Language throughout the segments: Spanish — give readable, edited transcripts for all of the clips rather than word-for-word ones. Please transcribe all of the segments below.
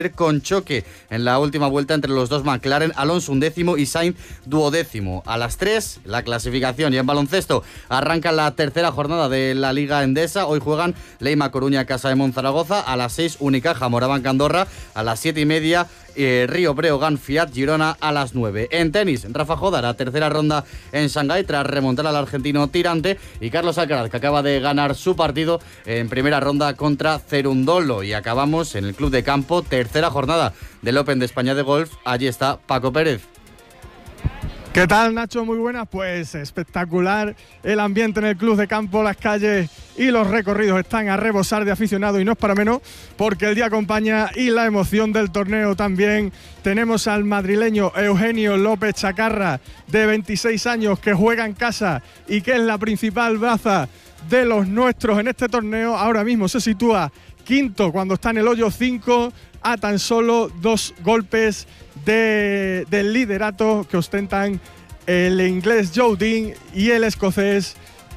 con choque en la última vuelta entre los dos McLaren, Alonso 11º y Sainz 12º. A las 3, la clasificación. Y en baloncesto arranca la tercera jornada de la Liga Endesa. Hoy juegan Leima Coruña, Casa de Monzaragoza. A las 6, Unicaja Morabanc Andorra. A las 7:30, Río Breogán Fiat Girona a las 9. En tenis, Rafa Jodara, tercera ronda en Shanghái tras remontar al argentino Tirante, y Carlos Alcaraz, que acaba de ganar su partido en primera ronda contra Cerundolo. Y acabamos en el Club de Campo, tercera jornada del Open de España de golf. Allí está Paco Pérez. ¿Qué tal, Nacho? Muy buenas. Pues espectacular el ambiente en el Club de Campo, las calles y los recorridos están a rebosar de aficionados, y no es para menos porque el día acompaña y la emoción del torneo también. Tenemos al madrileño Eugenio López Chacarra, de 26 años, que juega en casa y que es la principal baza de los nuestros en este torneo. Ahora mismo se sitúa quinto cuando está en el hoyo 5, a tan solo 2 golpes del liderato que ostentan el inglés Joe Dean y el escocés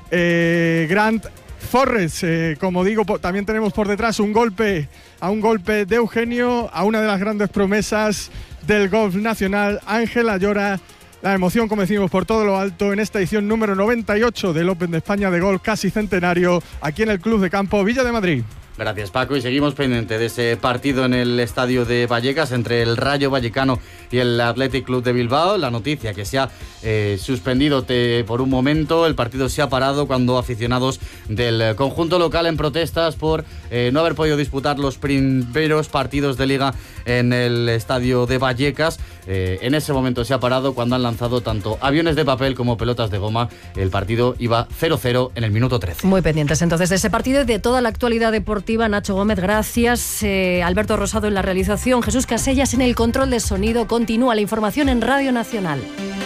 Grant Forrest. Como digo, también tenemos por detrás un golpe de Eugenio, a una de las grandes promesas del golf nacional, Ángel Ayora. La emoción, como decimos, por todo lo alto en esta edición número 98 del Open de España de golf, casi centenario, aquí en el Club de Campo Villa de Madrid. Gracias, Paco, y seguimos pendiente de ese partido en el estadio de Vallecas entre el Rayo Vallecano y el Athletic Club de Bilbao. La noticia que se ha suspendido por un momento, el partido se ha parado cuando aficionados del conjunto local, en protestas por no haber podido disputar los primeros partidos de Liga en el estadio de Vallecas, en ese momento se ha parado cuando han lanzado tanto aviones de papel como pelotas de goma. El partido iba 0-0 en el minuto 13. Muy pendientes entonces de ese partido y de toda la actualidad deportiva. Nacho Gómez, gracias. Alberto Rosado en la realización, Jesús Casellas en el control de sonido. Continúa la información en Radio Nacional.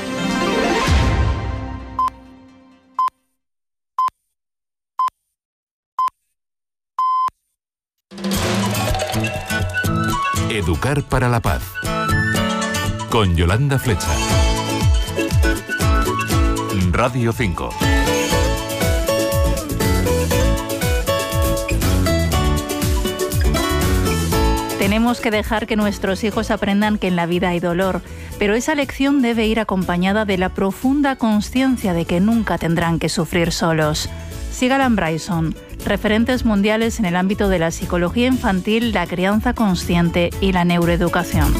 Educar para la paz, con Yolanda Flecha. Radio 5. Tenemos que dejar que nuestros hijos aprendan que en la vida hay dolor, pero esa lección debe ir acompañada de la profunda conciencia de que nunca tendrán que sufrir solos. Sigalan Bryson, referentes mundiales en el ámbito de la psicología infantil, la crianza consciente y la neuroeducación.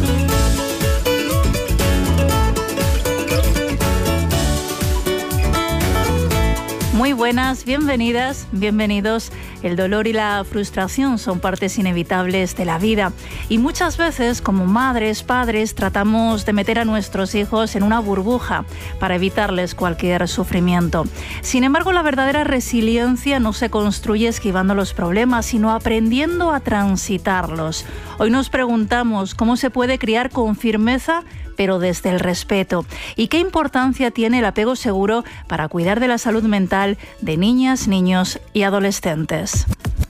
Muy buenas, bienvenidas, bienvenidos. El dolor y la frustración son partes inevitables de la vida y muchas veces, como madres, padres, tratamos de meter a nuestros hijos en una burbuja para evitarles cualquier sufrimiento. Sin embargo, la verdadera resiliencia no se construye esquivando los problemas, sino aprendiendo a transitarlos. Hoy nos preguntamos cómo se puede criar con firmeza, pero desde el respeto. ¿Y qué importancia tiene el apego seguro para cuidar de la salud mental de niñas, niños y adolescentes?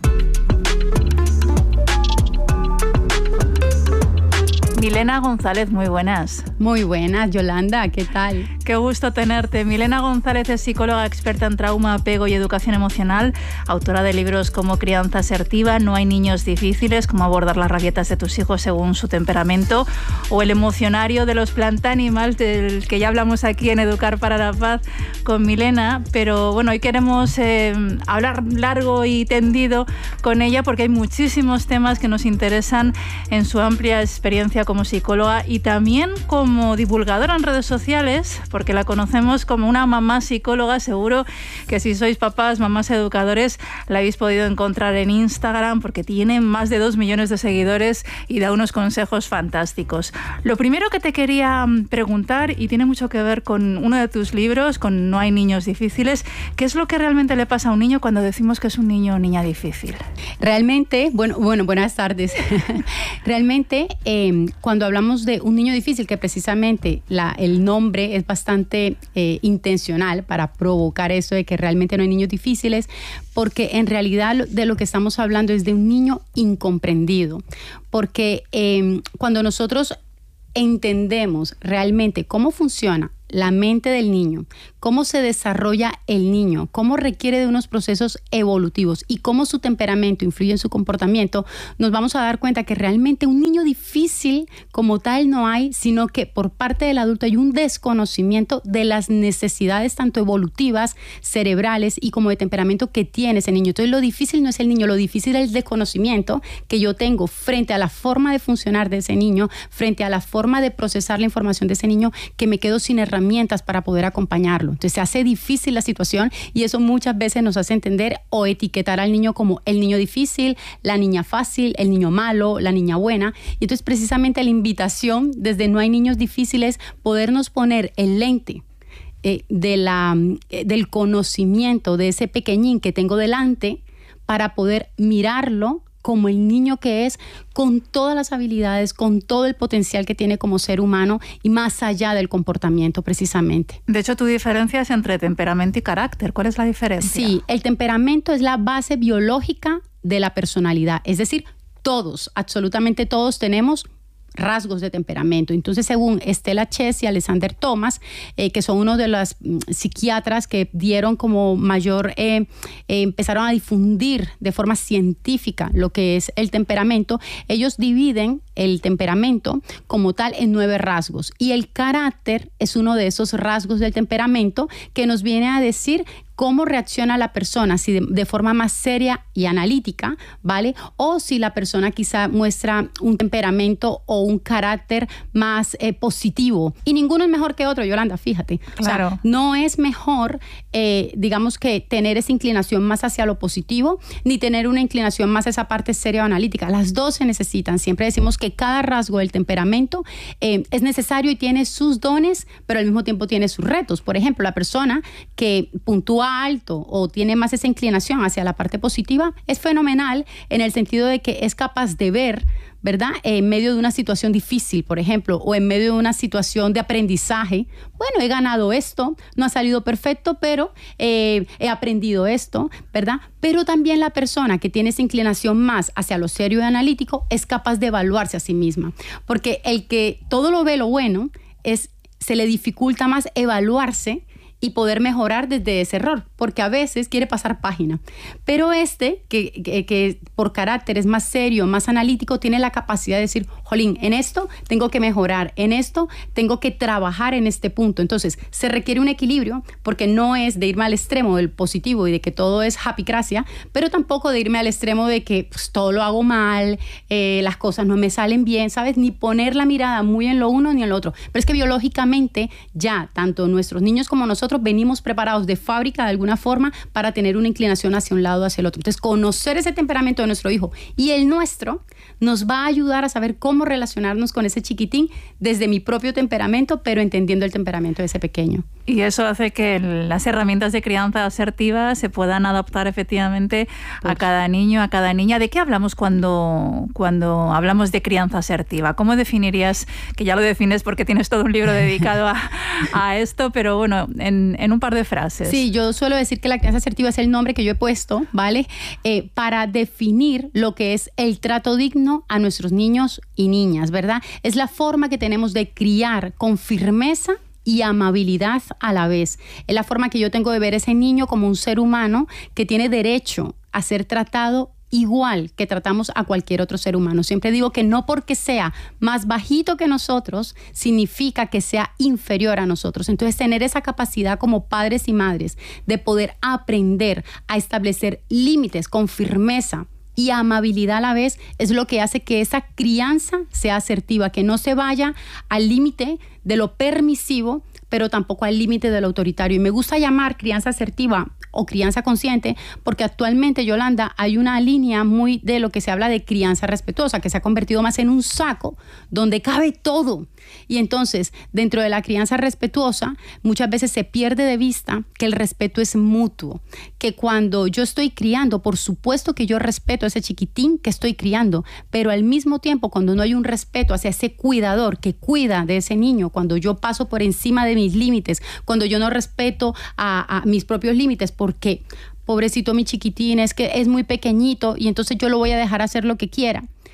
Milena González, muy buenas. Muy buenas, Yolanda, ¿qué tal? Qué gusto tenerte. Milena González es psicóloga experta en trauma, apego y educación emocional, autora de libros como Crianza asertiva, No hay niños difíciles, cómo abordar las rabietas de tus hijos según su temperamento, o El emocionario de los plant animals, del que ya hablamos aquí en Educar para la Paz con Milena. Pero bueno, hoy queremos hablar largo y tendido con ella porque hay muchísimos temas que nos interesan en su amplia experiencia como psicóloga y también como divulgadora en redes sociales, porque la conocemos como una mamá psicóloga. Seguro que si sois papás, mamás educadores, la habéis podido encontrar en Instagram porque tiene más de 2 millones de seguidores y da unos consejos fantásticos. Lo primero que te quería preguntar, y tiene mucho que ver con uno de tus libros, con No hay niños difíciles, ¿qué es lo que realmente le pasa a un niño cuando decimos que es un niño o niña difícil? Realmente, bueno, buenas tardes. Realmente, cuando hablamos de un niño difícil, que precisamente el nombre es bastante intencional para provocar eso de que realmente no hay niños difíciles, porque en realidad de lo que estamos hablando es de un niño incomprendido, porque cuando nosotros entendemos realmente cómo funciona la mente del niño, cómo se desarrolla el niño, cómo requiere de unos procesos evolutivos y cómo su temperamento influye en su comportamiento, nos vamos a dar cuenta que realmente un niño difícil como tal no hay, sino que por parte del adulto hay un desconocimiento de las necesidades tanto evolutivas, cerebrales y como de temperamento que tiene ese niño. Entonces lo difícil no es el niño, lo difícil es el desconocimiento que yo tengo frente a la forma de funcionar de ese niño, frente a la forma de procesar la información de ese niño, que me quedo sin herramientas para poder acompañarlo. Entonces se hace difícil la situación y eso muchas veces nos hace entender o etiquetar al niño como el niño difícil, la niña fácil, el niño malo, la niña buena. Y entonces precisamente la invitación desde No hay niños difíciles, podernos poner el lente del conocimiento de ese pequeñín que tengo delante para poder mirarlo como el niño que es, con todas las habilidades, con todo el potencial que tiene como ser humano y más allá del comportamiento precisamente. De hecho, tú diferencias entre temperamento y carácter. ¿Cuál es la diferencia? Sí, el temperamento es la base biológica de la personalidad, es decir, todos, absolutamente todos tenemos rasgos de temperamento. Entonces, según Stella Chess y Alexander Thomas, que son uno de los psiquiatras que dieron como mayor, empezaron a difundir de forma científica lo que es el temperamento, ellos dividen el temperamento como tal en 9 rasgos. Y el carácter es uno de esos rasgos del temperamento que nos viene a decir cómo reacciona la persona, si de forma más seria y analítica, ¿vale? O si la persona quizá muestra un temperamento o un carácter más positivo. Y ninguno es mejor que otro, Yolanda, fíjate. Claro. O sea, no es mejor, digamos que tener esa inclinación más hacia lo positivo, ni tener una inclinación más a esa parte seria o analítica. Las dos se necesitan. Siempre decimos que cada rasgo del temperamento es necesario y tiene sus dones, pero al mismo tiempo tiene sus retos. Por ejemplo, la persona que puntúa alto o tiene más esa inclinación hacia la parte positiva es fenomenal en el sentido de que es capaz de ver, ¿verdad? En medio de una situación difícil, por ejemplo, o en medio de una situación de aprendizaje. Bueno, he ganado esto, no ha salido perfecto, pero he aprendido esto, ¿verdad? Pero también la persona que tiene esa inclinación más hacia lo serio y analítico es capaz de evaluarse a sí misma. Porque el que todo lo ve lo bueno, se le dificulta más evaluarse y poder mejorar desde ese error, porque a veces quiere pasar página. Pero que por carácter es más serio, más analítico, tiene la capacidad de decir, jolín, en esto tengo que mejorar, en esto tengo que trabajar en este punto. Entonces, se requiere un equilibrio, porque no es de irme al extremo del positivo y de que todo es happycracia, pero tampoco de irme al extremo de que pues, todo lo hago mal, las cosas no me salen bien, ¿sabes? Ni poner la mirada muy en lo uno ni en lo otro. Pero es que biológicamente ya, tanto nuestros niños como nosotros venimos preparados de fábrica de alguna forma para tener una inclinación hacia un lado o hacia el otro. Entonces, conocer ese temperamento de nuestro hijo y el nuestro nos va a ayudar a saber cómo relacionarnos con ese chiquitín desde mi propio temperamento, pero entendiendo el temperamento de ese pequeño. Y eso hace que las herramientas de crianza asertiva se puedan adaptar efectivamente a cada niño, a cada niña. ¿De qué hablamos cuando hablamos de crianza asertiva? ¿Cómo definirías, que ya lo defines porque tienes todo un libro dedicado a esto, pero bueno, en un par de frases? Sí, yo suelo decir que la crianza asertiva es el nombre que yo he puesto, ¿vale? Para definir lo que es el trato digno a nuestros niños y niñas, ¿verdad? Es la forma que tenemos de criar con firmeza y amabilidad a la vez. Es la forma que yo tengo de ver a ese niño como un ser humano que tiene derecho a ser tratado igual que tratamos a cualquier otro ser humano. Siempre digo que no porque sea más bajito que nosotros significa que sea inferior a nosotros. Entonces, tener esa capacidad como padres y madres de poder aprender a establecer límites con firmeza y amabilidad a la vez es lo que hace que esa crianza sea asertiva, que no se vaya al límite de lo permisivo, pero tampoco al límite de lo autoritario. Y me gusta llamar crianza asertiva o crianza consciente porque actualmente, Yolanda, hay una línea muy de lo que se habla de crianza respetuosa, que se ha convertido más en un saco donde cabe todo. Y entonces, dentro de la crianza respetuosa, muchas veces se pierde de vista que el respeto es mutuo, que cuando yo estoy criando, por supuesto que yo respeto a ese chiquitín que estoy criando, pero al mismo tiempo, cuando no hay un respeto hacia ese cuidador que cuida de ese niño, cuando yo paso por encima de mis límites, cuando yo no respeto a mis propios límites, porque pobrecito mi chiquitín, es que es muy pequeñito y entonces yo lo voy a dejar hacer lo que quiera.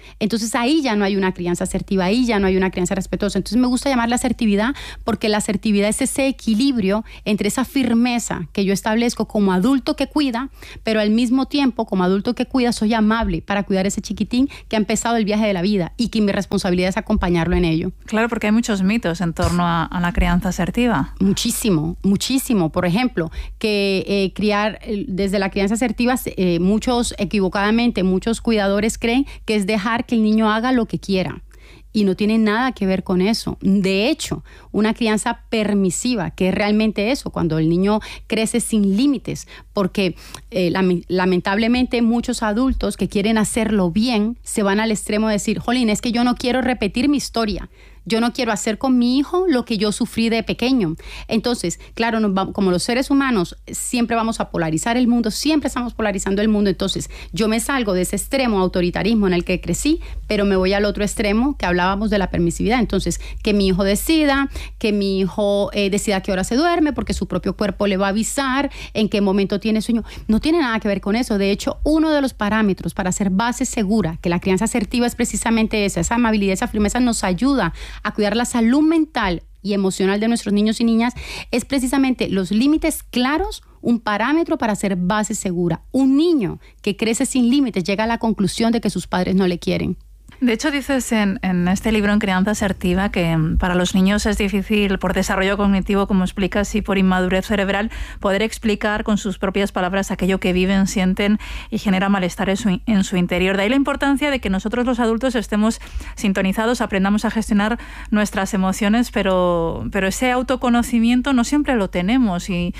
Entonces ahí ya no hay una crianza asertiva, ahí ya no hay una crianza respetuosa. Entonces me gusta llamarla asertividad porque la asertividad es ese equilibrio entre esa firmeza que yo establezco como adulto que cuida, pero al mismo tiempo como adulto que cuida soy amable para cuidar a ese chiquitín que ha empezado el viaje de la vida y que mi responsabilidad es acompañarlo en ello. Claro, porque hay muchos mitos en torno a la crianza asertiva. Muchísimo, muchísimo. Por ejemplo, que criar desde la crianza asertiva, muchos equivocadamente, muchos cuidadores creen que es dejar que el niño haga lo que quiera. Y no tiene nada que ver con eso. De hecho, una crianza permisiva, que es realmente eso, cuando el niño crece sin límites, porque lamentablemente muchos adultos que quieren hacerlo bien se van al extremo de decir, jolín, es que yo no quiero repetir mi historia. Yo no quiero hacer con mi hijo lo que yo sufrí de pequeño. Entonces, claro, como los seres humanos siempre vamos a polarizar el mundo, siempre estamos polarizando el mundo. Entonces, yo me salgo de ese extremo autoritarismo en el que crecí, pero me voy al otro extremo que hablábamos de la permisividad. Entonces, que mi hijo decida, que mi hijo decida a qué hora se duerme, porque su propio cuerpo le va a avisar en qué momento tiene sueño. No tiene nada que ver con eso. De hecho, uno de los parámetros para hacer base segura, que la crianza asertiva es precisamente esa amabilidad, esa firmeza nos ayuda a cuidar la salud mental y emocional de nuestros niños y niñas, es precisamente los límites claros, un parámetro para hacer base segura. Un niño que crece sin límites llega a la conclusión de que sus padres no le quieren. De hecho, dices en este libro, en Crianza Asertiva, que para los niños es difícil, por desarrollo cognitivo, como explicas, y por inmadurez cerebral, poder explicar con sus propias palabras aquello que viven, sienten y genera malestar en su interior. De ahí la importancia de que nosotros los adultos estemos sintonizados, aprendamos a gestionar nuestras emociones, pero ese autoconocimiento no siempre lo tenemos y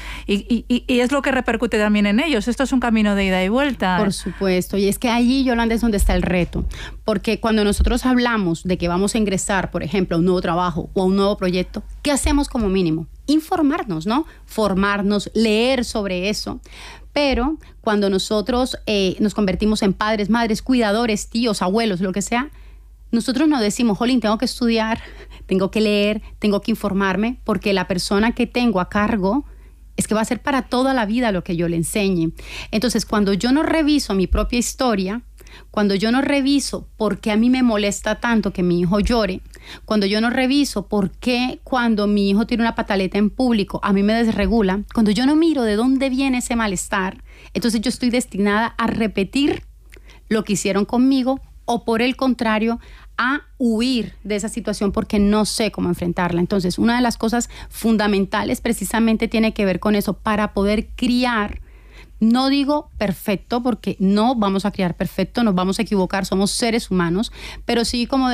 es lo que repercute también en ellos. Esto es un camino de ida y vuelta. Por supuesto, y es que allí, Yolanda, es donde está el reto, porque cuando nosotros hablamos de que vamos a ingresar, por ejemplo, a un nuevo trabajo o a un nuevo proyecto, ¿qué hacemos como mínimo? Informarnos, ¿no? Formarnos, leer sobre eso. Pero cuando nosotros nos convertimos en padres, madres, cuidadores, tíos, abuelos, lo que sea, nosotros no decimos, jolín, tengo que estudiar, tengo que leer, tengo que informarme, porque la persona que tengo a cargo es que va a ser para toda la vida lo que yo le enseñe. Entonces, cuando yo no reviso mi propia historia, cuando yo no reviso por qué a mí me molesta tanto que mi hijo llore, cuando yo no reviso por qué cuando mi hijo tiene una pataleta en público a mí me desregula, cuando yo no miro de dónde viene ese malestar, entonces yo estoy destinada a repetir lo que hicieron conmigo o por el contrario a huir de esa situación porque no sé cómo enfrentarla. Entonces, una de las cosas fundamentales precisamente tiene que ver con eso, para poder criar. No digo perfecto, porque no vamos a criar perfecto, nos vamos a equivocar, somos seres humanos, pero sí, como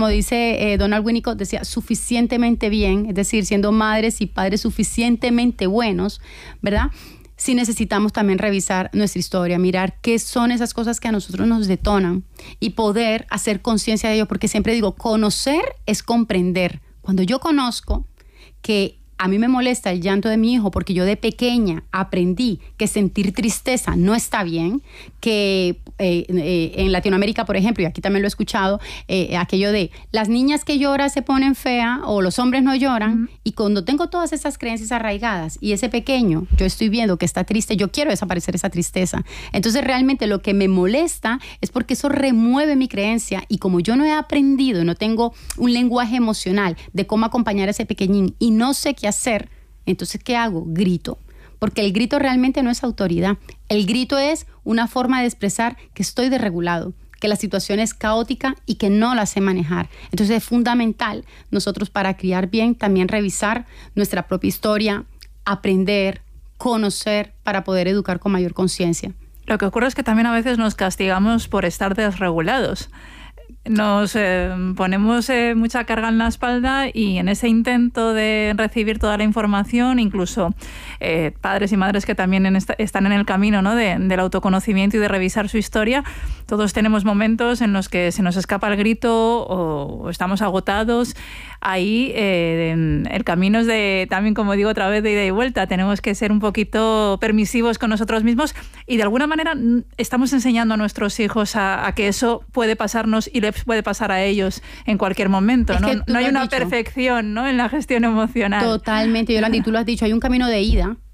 dice Donald Winnicott, decía, suficientemente bien, es decir, siendo madres y padres suficientemente buenos, ¿verdad? Sí necesitamos también revisar nuestra historia, mirar qué son esas cosas que a nosotros nos detonan y poder hacer conciencia de ello, porque siempre digo, conocer es comprender. Cuando yo conozco que a mí me molesta el llanto de mi hijo porque yo de pequeña aprendí que sentir tristeza no está bien, que en Latinoamérica, por ejemplo, y aquí también lo he escuchado, aquello de las niñas que lloran se ponen feas o los hombres no lloran, y cuando tengo todas esas creencias arraigadas y ese pequeño, yo estoy viendo que está triste, yo quiero desaparecer esa tristeza. Entonces realmente lo que me molesta es porque eso remueve mi creencia, y como yo no he aprendido, no tengo un lenguaje emocional de cómo acompañar a ese pequeñín y no sé qué hacer, entonces ¿qué hago? Grito. Porque el grito realmente no es autoridad. El grito es una forma de expresar que estoy desregulado, que la situación es caótica y que no la sé manejar. Entonces es fundamental nosotros, para criar bien, también revisar nuestra propia historia, aprender, conocer, para poder educar con mayor conciencia. Lo que ocurre es que también a veces nos castigamos por estar desregulados. Nos ponemos mucha carga en la espalda, y en ese intento de recibir toda la información, incluso padres y madres que también están en el camino, ¿no?, del autoconocimiento y de revisar su historia, todos tenemos momentos en los que se nos escapa el grito o estamos agotados. Ahí el camino es también, como digo otra vez, de ida y vuelta. Tenemos que ser un poquito permisivos con nosotros mismos, y de alguna manera estamos enseñando a nuestros hijos a que eso puede pasarnos y les puede pasar a ellos en cualquier momento. No hay una perfección, ¿no?, en la gestión emocional. Totalmente, Yolanda, y tú lo has dicho, hay un camino de ida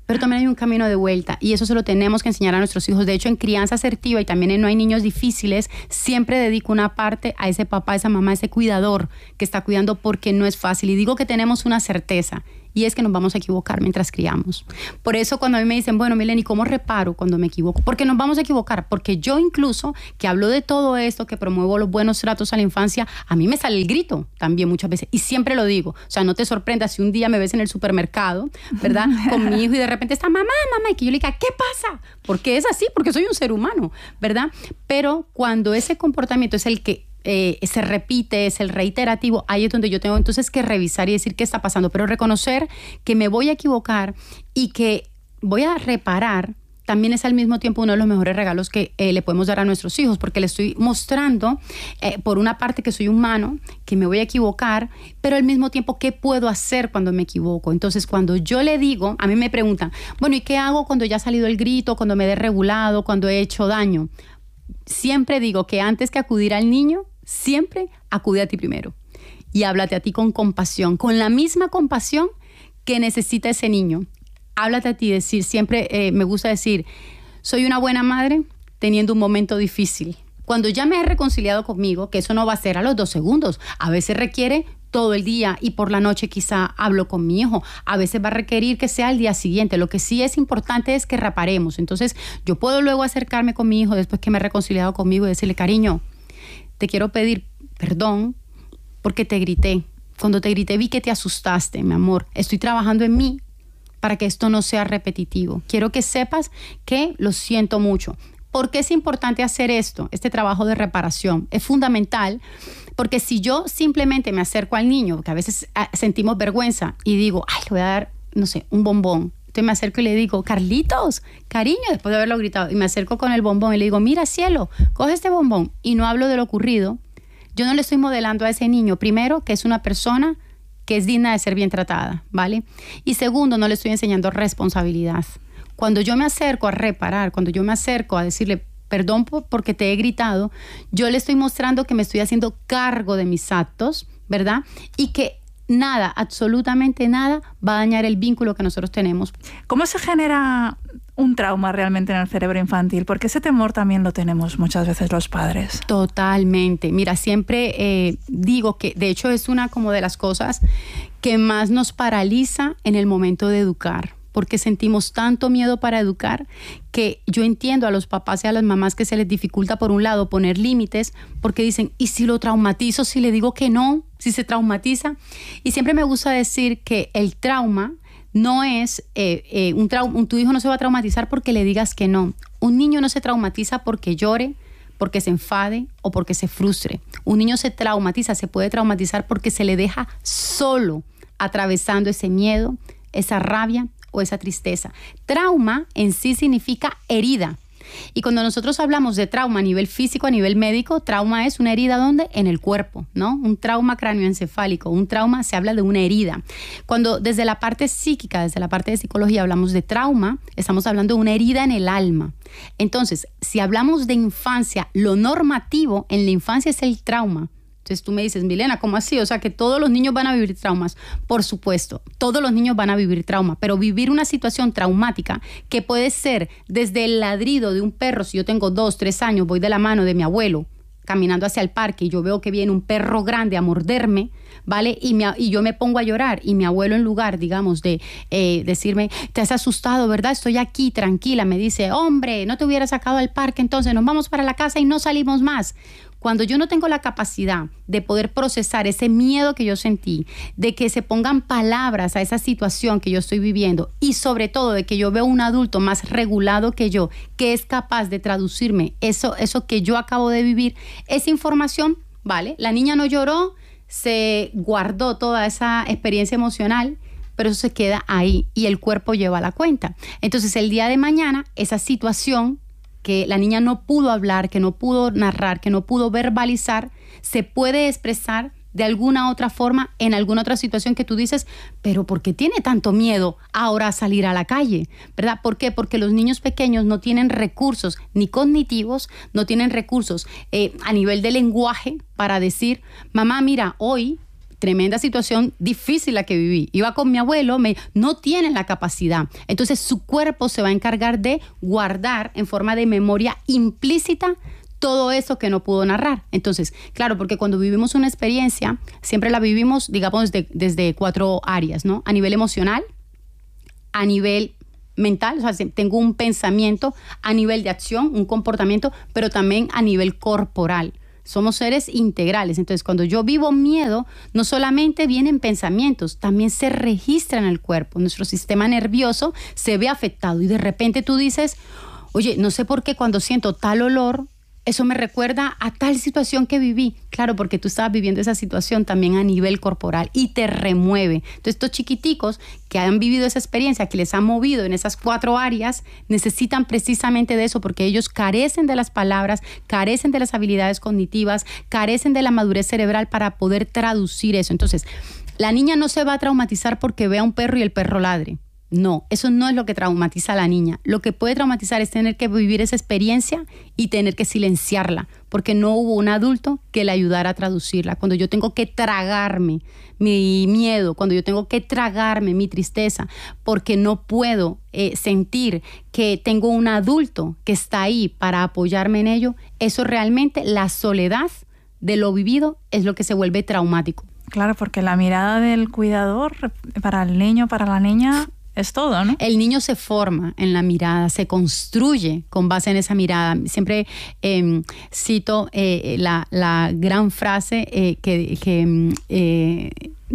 pero también hay un camino de vuelta y eso se lo tenemos que enseñar a nuestros hijos. De hecho, en crianza asertiva y también en No hay niños difíciles, siempre dedico una parte a ese papá, a esa mamá, a ese cuidador que está cuidando, porque no es fácil. Y digo que tenemos una certeza, y es que nos vamos a equivocar mientras criamos. Por eso cuando a mí me dicen, bueno, Mileni, ¿cómo reparo cuando me equivoco? Porque nos vamos a equivocar, porque yo incluso, que hablo de todo esto, que promuevo los buenos tratos a la infancia, a mí me sale el grito también muchas veces, y siempre lo digo. O sea, no te sorprendas si un día me ves en el supermercado, ¿verdad? Con mi hijo y de repente está mamá, y que yo le diga, ¿qué pasa? Porque es así, porque soy un ser humano, ¿verdad? Pero cuando ese comportamiento es el que se repite, es el reiterativo, ahí es donde yo tengo entonces que revisar y decir qué está pasando, pero reconocer que me voy a equivocar y que voy a reparar también es al mismo tiempo uno de los mejores regalos que le podemos dar a nuestros hijos, porque le estoy mostrando por una parte que soy humano, que me voy a equivocar, pero al mismo tiempo qué puedo hacer cuando me equivoco. Entonces cuando yo le digo, a mí me preguntan, bueno, ¿y qué hago cuando ya ha salido el grito, cuando me he desregulado, cuando he hecho daño? Siempre digo que antes que acudir al niño, siempre acude a ti primero y háblate a ti con compasión, con la misma compasión que necesita ese niño. Háblate a ti, decir, siempre me gusta decir, soy una buena madre teniendo un momento difícil. Cuando ya me he reconciliado conmigo, que eso no va a ser a los 2 segundos, a veces requiere todo el día y por la noche quizá hablo con mi hijo, a veces va a requerir que sea al día siguiente. Lo que sí es importante es que reparemos. Entonces yo puedo luego acercarme con mi hijo después que me he reconciliado conmigo y decirle, cariño, te quiero pedir perdón porque te grité. Cuando te grité vi que te asustaste, mi amor. Estoy trabajando en mí para que esto no sea repetitivo. Quiero que sepas que lo siento mucho. ¿Por qué es importante hacer esto? Este trabajo de reparación es fundamental, porque si yo simplemente me acerco al niño, que a veces sentimos vergüenza y digo, ay, le voy a dar, no sé, un bombón. Entonces me acerco y le digo, Carlitos, cariño, después de haberlo gritado, y me acerco con el bombón y le digo, mira cielo, coge este bombón, y no hablo de lo ocurrido. Yo no le estoy modelando a ese niño, primero, que es una persona que es digna de ser bien tratada, ¿vale? Y segundo, no le estoy enseñando responsabilidad. Cuando yo me acerco a reparar, cuando yo me acerco a decirle perdón porque te he gritado, yo le estoy mostrando que me estoy haciendo cargo de mis actos, ¿verdad? Y que nada, absolutamente nada, va a dañar el vínculo que nosotros tenemos. ¿Cómo se genera un trauma realmente en el cerebro infantil? Porque ese temor también lo tenemos muchas veces los padres. Totalmente. Mira, siempre digo que de hecho es una como de las cosas que más nos paraliza en el momento de educar, porque sentimos tanto miedo para educar que yo entiendo a los papás y a las mamás que se les dificulta por un lado poner límites, porque dicen, ¿y si lo traumatizo, si le digo que no, si se traumatiza? Y siempre me gusta decir que el trauma no es tu hijo no se va a traumatizar porque le digas que no. Un niño no se traumatiza porque llore, porque se enfade o porque se frustre. Un niño se traumatiza, se puede traumatizar porque se le deja solo atravesando ese miedo, esa rabia o esa tristeza. Trauma en sí significa herida. Y cuando nosotros hablamos de trauma a nivel físico, a nivel médico, trauma es una herida ¿dónde? En el cuerpo, ¿no? Un trauma cráneoencefálico, un trauma se habla de una herida. Cuando desde la parte psíquica, desde la parte de psicología hablamos de trauma, estamos hablando de una herida en el alma. Entonces, si hablamos de infancia, lo normativo en la infancia es el trauma. Entonces tú me dices, Milena, ¿cómo así? O sea, que todos los niños van a vivir traumas. Por supuesto, todos los niños van a vivir trauma, pero vivir una situación traumática que puede ser desde el ladrido de un perro, si yo tengo 2, 3 años, voy de la mano de mi abuelo caminando hacia el parque y yo veo que viene un perro grande a morderme, ¿vale? Y yo me pongo a llorar y mi abuelo en lugar, digamos, de decirme, te has asustado, ¿verdad? Estoy aquí, tranquila, me dice, hombre, no te hubiera sacado al parque, entonces nos vamos para la casa y no salimos más. Cuando yo no tengo la capacidad de poder procesar ese miedo que yo sentí, de que se pongan palabras a esa situación que yo estoy viviendo y sobre todo de que yo veo un adulto más regulado que yo, que es capaz de traducirme eso que yo acabo de vivir, esa información, ¿vale? La niña no lloró, se guardó toda esa experiencia emocional, pero eso se queda ahí y el cuerpo lleva la cuenta. Entonces el día de mañana esa situación que la niña no pudo hablar, que no pudo narrar, que no pudo verbalizar, se puede expresar de alguna otra forma en alguna otra situación que tú dices, pero ¿por qué tiene tanto miedo ahora a salir a la calle? ¿Verdad? ¿Por qué? Porque los niños pequeños no tienen recursos ni cognitivos, no tienen recursos a nivel de lenguaje para decir, mamá, mira, hoy tremenda situación difícil la que viví. Iba con mi abuelo, no tienen la capacidad. Entonces su cuerpo se va a encargar de guardar en forma de memoria implícita todo eso que no pudo narrar. Entonces, claro, porque cuando vivimos una experiencia, siempre la vivimos, digamos, desde 4 áreas, ¿no? A nivel emocional, a nivel mental, o sea, tengo un pensamiento, a nivel de acción, un comportamiento, pero también a nivel corporal. Somos seres integrales. Entonces, cuando yo vivo miedo, no solamente vienen pensamientos, también se registra en el cuerpo. Nuestro sistema nervioso se ve afectado y de repente tú dices, oye, no sé por qué cuando siento tal olor, eso me recuerda a tal situación que viví. Claro, porque tú estabas viviendo esa situación también a nivel corporal y te remueve. Entonces, estos chiquiticos que han vivido esa experiencia, que les ha movido en esas 4 áreas, necesitan precisamente de eso porque ellos carecen de las palabras, carecen de las habilidades cognitivas, carecen de la madurez cerebral para poder traducir eso. Entonces, la niña no se va a traumatizar porque vea un perro y el perro ladre. No, eso no es lo que traumatiza a la niña. Lo que puede traumatizar es tener que vivir esa experiencia y tener que silenciarla, porque no hubo un adulto que le ayudara a traducirla. Cuando yo tengo que tragarme mi miedo, cuando yo tengo que tragarme mi tristeza, porque no puedo sentir que tengo un adulto que está ahí para apoyarme en ello, eso realmente, la soledad de lo vivido es lo que se vuelve traumático. Claro, porque la mirada del cuidador para el niño, para la niña, es todo, ¿no? El niño se forma en la mirada, se construye con base en esa mirada. Siempre cito la gran frase que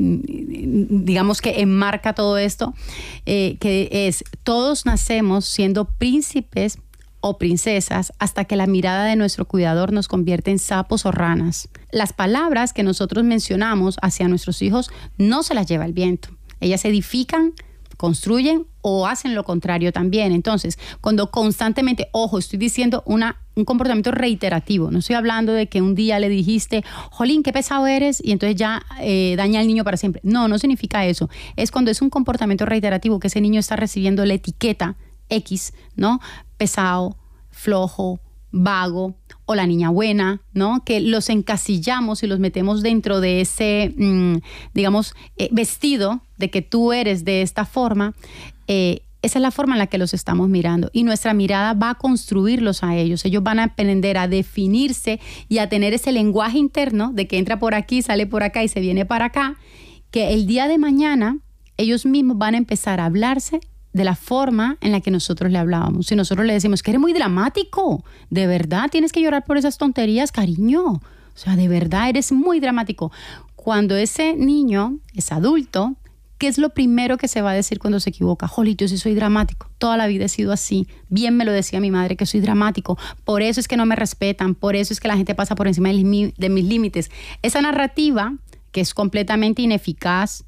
digamos que enmarca todo esto, que es: todos nacemos siendo príncipes o princesas hasta que la mirada de nuestro cuidador nos convierte en sapos o ranas. Las palabras que nosotros mencionamos hacia nuestros hijos no se las lleva el viento. Ellas edifican, construyen o hacen lo contrario también. Entonces, cuando constantemente, ojo, estoy diciendo un comportamiento reiterativo, no estoy hablando de que un día le dijiste, jolín, qué pesado eres, y entonces ya daña al niño para siempre. No, no significa eso. Es cuando es un comportamiento reiterativo que ese niño está recibiendo la etiqueta X, ¿no? Pesado, flojo, vago, o la niña buena, ¿no? Que los encasillamos y los metemos dentro de ese, digamos, vestido de que tú eres de esta forma. Esa es la forma en la que los estamos mirando y nuestra mirada va a construirlos a ellos. Ellos van a aprender a definirse y a tener ese lenguaje interno de que entra por aquí, sale por acá y se viene para acá, que el día de mañana ellos mismos van a empezar a hablarse de la forma en la que nosotros le hablábamos. Si nosotros le decimos que eres muy dramático, de verdad tienes que llorar por esas tonterías, cariño. O sea, de verdad eres muy dramático. Cuando ese niño es adulto, ¿qué es lo primero que se va a decir cuando se equivoca? Jolín, yo sí soy dramático. Toda la vida he sido así. Bien me lo decía mi madre que soy dramático. Por eso es que no me respetan. Por eso es que la gente pasa por encima de mis límites. Esa narrativa, que es completamente ineficaz,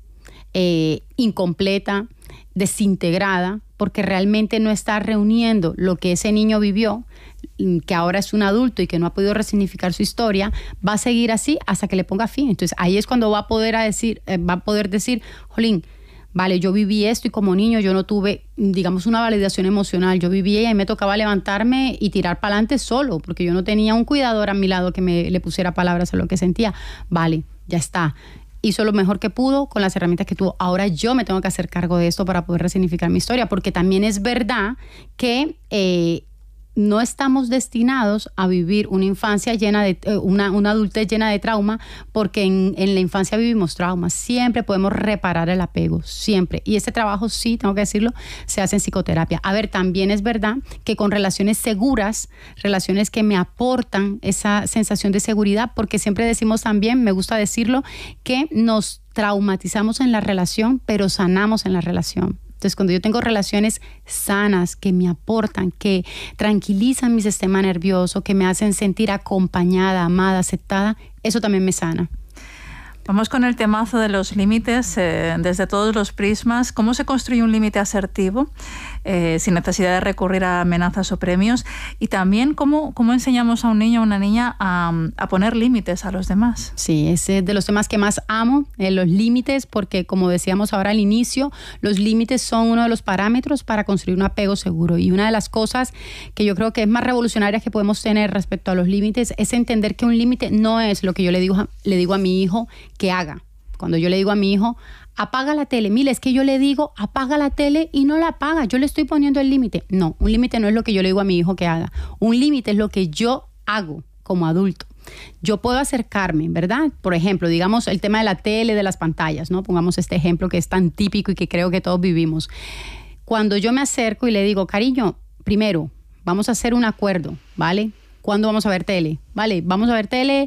incompleta, desintegrada, porque realmente no está reuniendo lo que ese niño vivió, que ahora es un adulto y que no ha podido resignificar su historia, va a seguir así hasta que le ponga fin. Entonces ahí es cuando va a poder decir, jolín, vale, yo viví esto y como niño yo no tuve, digamos, una validación emocional. Yo vivía y me tocaba levantarme y tirar para adelante solo, porque yo no tenía un cuidador a mi lado que le pusiera palabras a lo que sentía. Vale, ya está. Hizo lo mejor que pudo con las herramientas que tuvo. Ahora yo me tengo que hacer cargo de esto para poder resignificar mi historia, porque también es verdad que no estamos destinados a vivir una infancia llena de una adultez llena de trauma, porque en la infancia vivimos traumas. Siempre podemos reparar el apego, siempre. Y ese trabajo, sí, tengo que decirlo, se hace en psicoterapia. A ver, también es verdad que con relaciones seguras, relaciones que me aportan esa sensación de seguridad, porque siempre decimos también, me gusta decirlo, que nos traumatizamos en la relación, pero sanamos en la relación. Entonces, cuando yo tengo relaciones sanas que me aportan, que tranquilizan mi sistema nervioso, que me hacen sentir acompañada, amada, aceptada, eso también me sana. Vamos con el temazo de los límites desde todos los prismas. ¿Cómo se construye un límite asertivo sin necesidad de recurrir a amenazas o premios? Y también cómo enseñamos a un niño o una niña a poner límites a los demás. Sí, es de los temas que más amo, los límites, porque como decíamos ahora al inicio, los límites son uno de los parámetros para construir un apego seguro. Y una de las cosas que yo creo que es más revolucionaria que podemos tener respecto a los límites es entender que un límite no es lo que yo le digo a mi hijo que haga, Cuando yo le digo a mi hijo, apaga la tele. Mira, es que yo le digo, apaga la tele y no la apaga. Yo le estoy poniendo el límite. No, un límite no es lo que yo le digo a mi hijo que haga. Un límite es lo que yo hago como adulto. Yo puedo acercarme, ¿verdad? Por ejemplo, digamos el tema de la tele, de las pantallas, ¿no? Pongamos este ejemplo que es tan típico y que creo que todos vivimos. Cuando yo me acerco y le digo, cariño, primero, vamos a hacer un acuerdo, ¿vale? ¿Cuándo vamos a ver tele? Vale, vamos a ver tele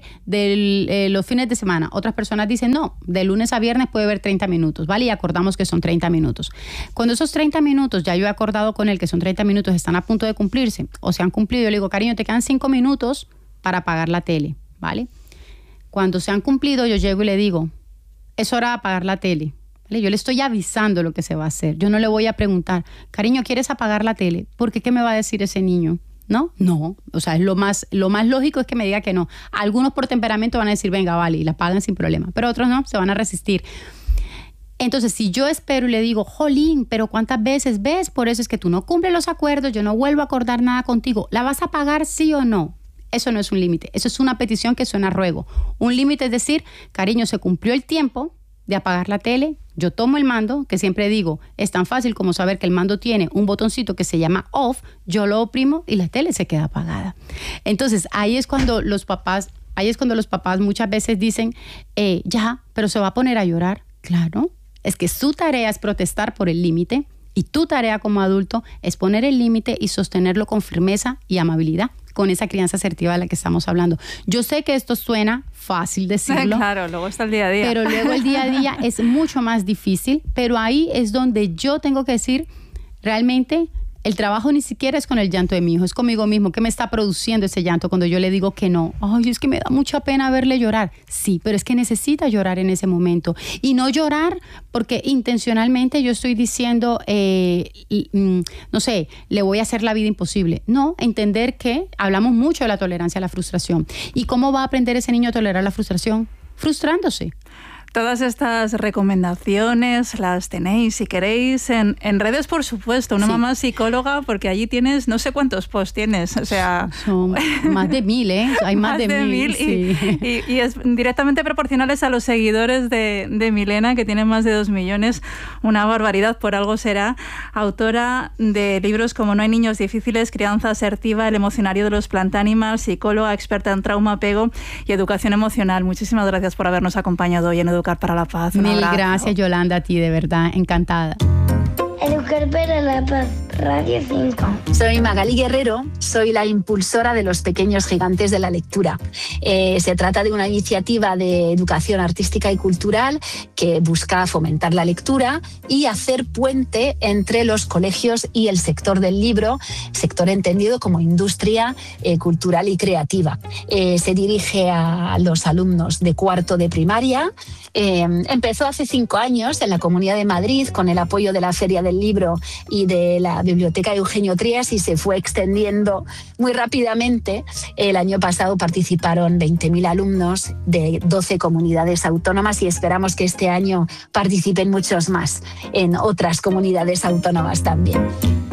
los fines de semana. Otras personas dicen, no, de lunes a viernes puede ver 30 minutos, ¿vale? Y acordamos que son 30 minutos. Cuando esos 30 minutos, ya yo he acordado con él que son 30 minutos, están a punto de cumplirse o se han cumplido, yo le digo, cariño, te quedan 5 minutos para apagar la tele, ¿vale? Cuando se han cumplido, yo llego y le digo, es hora de apagar la tele. ¿Vale? Yo le estoy avisando lo que se va a hacer. Yo no le voy a preguntar, cariño, ¿quieres apagar la tele? Porque ¿qué me va a decir ese niño? ¿No? No. O sea, lo más lógico es que me diga que no. Algunos por temperamento van a decir, venga, vale, y la apagan sin problema. Pero otros no, se van a resistir. Entonces, si yo espero y le digo, jolín, pero ¿cuántas veces ves? Por eso es que tú no cumples los acuerdos, yo no vuelvo a acordar nada contigo. ¿La vas a pagar sí o no? Eso no es un límite. Eso es una petición que suena a ruego. Un límite es decir, cariño, se cumplió el tiempo de apagar la tele, yo tomo el mando, que siempre digo, es tan fácil como saber que el mando tiene un botoncito que se llama off, yo lo oprimo y la tele se queda apagada. Entonces, ahí es cuando los papás muchas veces dicen, ya, pero se va a poner a llorar. Claro, es que su tarea es protestar por el límite y tu tarea como adulto es poner el límite y sostenerlo con firmeza y amabilidad, con esa crianza asertiva de la que estamos hablando. Yo sé que esto suena fácil decirlo. Claro, luego está el día a día. Pero luego el día a día es mucho más difícil, pero ahí es donde yo tengo que decir, realmente el trabajo ni siquiera es con el llanto de mi hijo, es conmigo mismo. ¿Qué me está produciendo ese llanto cuando yo le digo que no? Ay, es que me da mucha pena verle llorar. Sí, pero es que necesita llorar en ese momento. Y no llorar porque intencionalmente yo estoy diciendo, no sé, le voy a hacer la vida imposible. No, entender que hablamos mucho de la tolerancia a la frustración. ¿Y cómo va a aprender ese niño a tolerar la frustración? Frustrándose. Todas estas recomendaciones las tenéis, si queréis, en redes, por supuesto. Una mamá psicóloga, porque allí tienes, no sé cuántos posts tienes, o sea... Son más de 1000, ¿eh? Hay más de 1000, sí. Y es directamente proporcionales a los seguidores de Milena, que tienen más de 2 millones. Una barbaridad, por algo será. Autora de libros como No hay niños difíciles, Crianza asertiva, El emocionario de los plantánimas, psicóloga, experta en trauma, apego y educación emocional. Muchísimas gracias por habernos acompañado hoy en Educar para la Paz. Mil gracias, Yolanda, a ti, de verdad, encantada. Educar para la Paz, Radio 5. Soy Magali Guerrero, soy la impulsora de los Pequeños Gigantes de la Lectura. Se trata de una iniciativa de educación artística y cultural que busca fomentar la lectura y hacer puente entre los colegios y el sector del libro, sector entendido como industria cultural y creativa. Se dirige a los alumnos de cuarto de primaria. Empezó hace 5 años en la Comunidad de Madrid con el apoyo de la Feria del Libro y de la Biblioteca Eugenio Trías y se fue extendiendo muy rápidamente. El año pasado participaron 20.000 alumnos de 12 comunidades autónomas y esperamos que este año participen muchos más en otras comunidades autónomas también.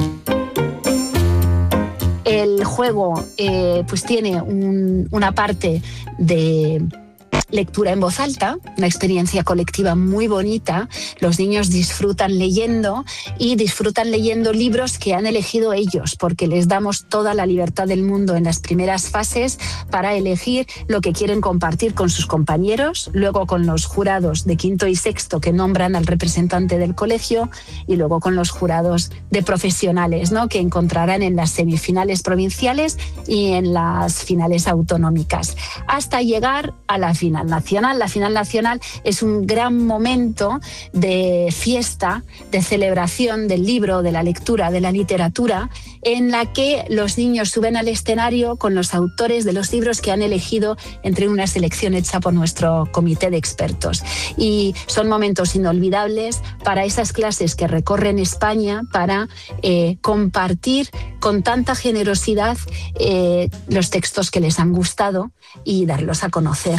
El juego pues tiene una parte de lectura en voz alta, una experiencia colectiva muy bonita. Los niños disfrutan leyendo y disfrutan leyendo libros que han elegido ellos, porque les damos toda la libertad del mundo en las primeras fases para elegir lo que quieren compartir con sus compañeros, luego con los jurados de quinto y sexto que nombran al representante del colegio y luego con los jurados de profesionales, ¿no?, que encontrarán en las semifinales provinciales y en las finales autonómicas, hasta llegar a la final nacional. La final nacional es un gran momento de fiesta, de celebración del libro, de la lectura, de la literatura, en la que los niños suben al escenario con los autores de los libros que han elegido entre una selección hecha por nuestro comité de expertos. Y son momentos inolvidables para esas clases que recorren España para compartir con tanta generosidad los textos que les han gustado y darlos a conocer.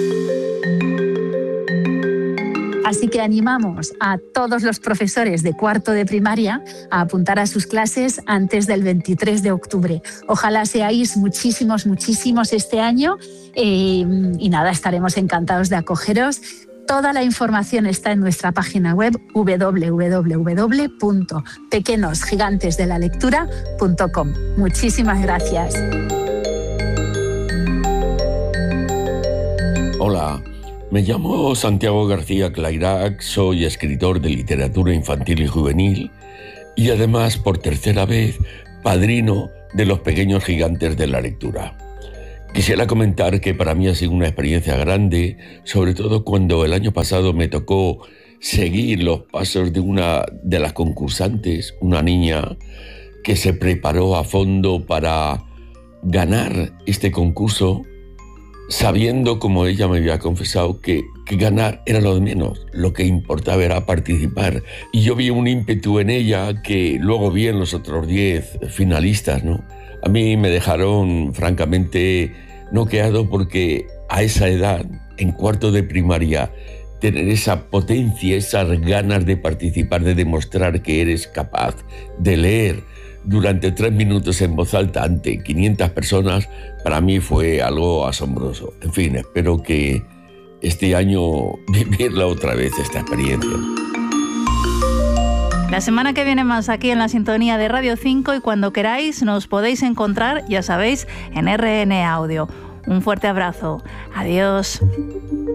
Así que animamos a todos los profesores de cuarto de primaria a apuntar a sus clases antes del 23 de octubre. Ojalá seáis muchísimos este año y nada, estaremos encantados de acogeros. Toda la información está en nuestra página web www.pequeñosgigantesdelalectura.com. Muchísimas gracias. Hola, me llamo Santiago García Clairac, soy escritor de literatura infantil y juvenil y además, por tercera vez, padrino de los Pequeños Gigantes de la Lectura. Quisiera comentar que para mí ha sido una experiencia grande, sobre todo cuando el año pasado me tocó seguir los pasos de una de las concursantes, una niña que se preparó a fondo para ganar este concurso, sabiendo, como ella me había confesado, que ganar era lo de menos, lo que importaba era participar. Y yo vi un ímpetu en ella que luego vi en los otros 10 finalistas, ¿no? A mí me dejaron francamente noqueado porque a esa edad, en cuarto de primaria, tener esa potencia, esas ganas de participar, de demostrar que eres capaz de leer durante 3 minutos en voz alta ante 500 personas, para mí fue algo asombroso. En fin, espero que este año vivirla otra vez, esta experiencia. La semana que viene más aquí en la sintonía de Radio 5 y cuando queráis nos podéis encontrar, ya sabéis, en RN Audio. Un fuerte abrazo. Adiós.